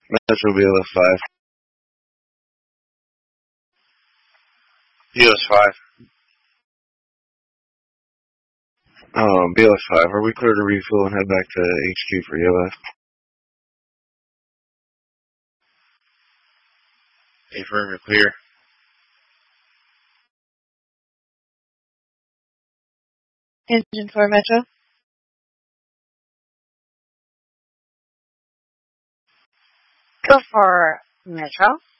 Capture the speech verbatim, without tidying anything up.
Metro B L S five. B L S five. Um, B L S five. Are we clear to refuel and head back to H Q for E L F? Affirm, you're clear. Engine four Metro. Go for Metro.